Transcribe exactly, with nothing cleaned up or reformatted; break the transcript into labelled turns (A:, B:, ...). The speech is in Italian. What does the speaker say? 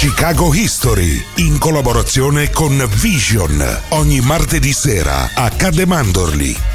A: Chicago History, in collaborazione con Vision, ogni martedì sera a Cademandorli.